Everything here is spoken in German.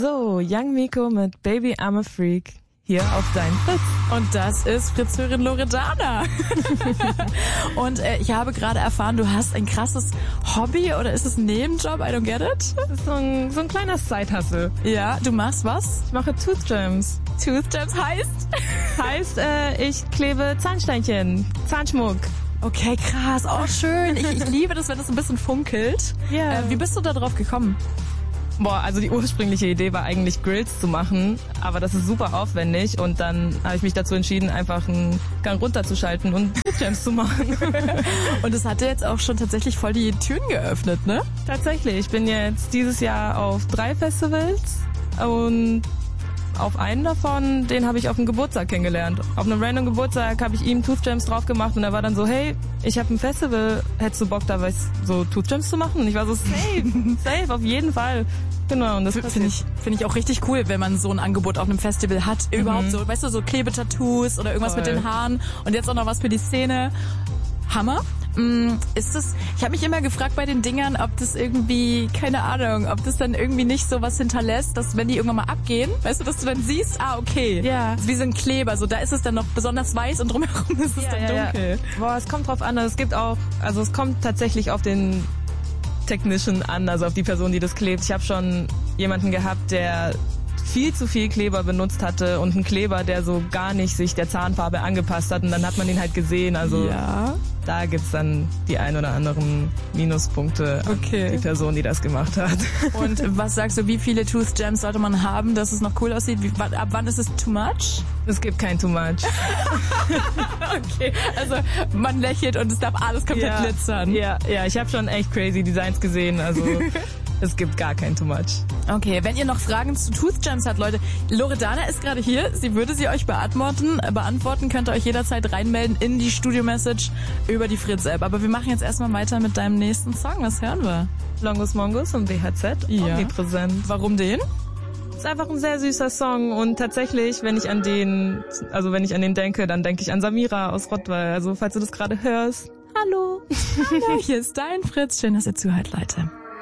So, Young Miko mit Baby I'm a Freak. Hier auf dein Fritz. Und das ist Fritzhörerin Loredana. Und ich habe gerade erfahren, du hast ein krasses Hobby oder ist es ein Nebenjob? I don't get it. Das ist so ein kleiner Side-Hustle. Ja, du machst was? Ich mache Tooth Gems. Tooth Gems heißt? Ich klebe Zahnsteinchen, Zahnschmuck. Okay, krass. Oh, schön. Ich liebe das, wenn das ein bisschen funkelt. Ja. Wie bist du da drauf gekommen? Also die ursprüngliche Idee war eigentlich Grills zu machen, aber das ist super aufwendig und dann habe ich mich dazu entschieden, einfach einen Gang runterzuschalten und Gems zu machen. Und es hat dir jetzt auch schon tatsächlich voll die Türen geöffnet, ne? Tatsächlich. Ich bin jetzt dieses Jahr auf 3 Festivals und auf einen davon, den habe ich auf dem Geburtstag kennengelernt. Auf einem random Geburtstag habe ich ihm Tooth Gems drauf gemacht und er war dann so, hey, ich habe ein Festival, hättest du Bock da so Tooth Gems zu machen? Und ich war so, safe, auf jeden Fall. Genau, und das finde ich auch richtig cool, wenn man so ein Angebot auf einem Festival hat. Überhaupt so, weißt du, so Klebetattoos oder irgendwas mit den Haaren und jetzt auch noch was für die Szene. Hammer. Ich habe mich immer gefragt bei den Dingern, ob das irgendwie, keine Ahnung, ob das dann irgendwie nicht so was hinterlässt, dass wenn die irgendwann mal abgehen, weißt du, dass du dann siehst, okay, ja. Das ist wie so ein Kleber, so da ist es dann noch besonders weiß und drumherum ist es dann dunkel. Ja. Boah, es kommt drauf an, es kommt tatsächlich auf den Technician an, also auf die Person, die das klebt. Ich habe schon jemanden gehabt, der viel zu viel Kleber benutzt hatte und einen Kleber, der so gar nicht sich der Zahnfarbe angepasst hat und dann hat man ihn halt gesehen, also ja. Da gibt's dann die ein oder anderen Minuspunkte an die Person, die das gemacht hat. Und was sagst du, wie viele Tooth Gems sollte man haben, dass es noch cool aussieht? Ab wann ist es too much? Es gibt kein too much. Okay, also man lächelt und es darf alles komplett glitzern. Ja, ich habe schon echt crazy Designs gesehen, also es gibt gar kein too much. Okay, wenn ihr noch Fragen zu Tooth Gems habt, Leute, Loredana ist gerade hier, sie würde sie euch beantworten, könnt ihr euch jederzeit reinmelden in die Studio-Message über die Fritz-App. Aber wir machen jetzt erstmal weiter mit deinem nächsten Song. Was hören wir? Longus Mongus und BHZ. Ja. Omnipräsent. Warum den? Ist einfach ein sehr süßer Song und tatsächlich, wenn ich an den denke, dann denke ich an Samira aus Rottweil. Also falls du das gerade hörst, hallo. Hallo, hier ist dein Fritz. Schön, dass ihr zuhört, Leute.